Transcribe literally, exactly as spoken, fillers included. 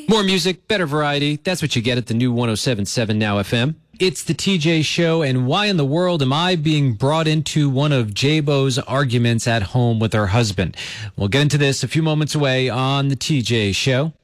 More music, better variety. That's what you get at the new one oh seven point seven Now F M. It's the T J Show, and why in the world am I being brought into one of J-Bo's arguments at home with her husband? We'll get into this a few moments away on the T J Show.